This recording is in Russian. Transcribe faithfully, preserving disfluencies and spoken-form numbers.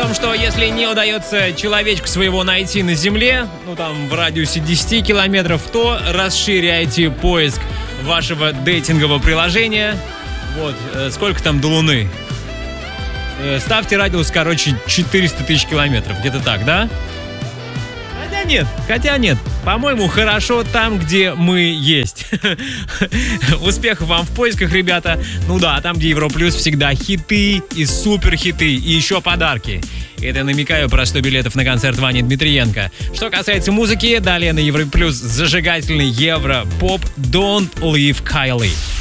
том, что если не удается человечка своего найти на Земле, ну там в радиусе десять километров, то расширяйте поиск вашего дейтингового приложения. Вот, э, сколько там до Луны? Э, ставьте радиус, короче, четыреста тысяч километров, где-то так, да? Хотя нет, хотя нет. По-моему, хорошо там, где мы есть. Успехов вам в поисках, ребята. Ну да, там, где Европлюс, всегда хиты и супер хиты, и еще подарки. Это я намекаю про сто билетов на концерт Вани Дмитриенко. Что касается музыки, далее на Европлюс зажигательный Европоп «Don't Leave Kylie».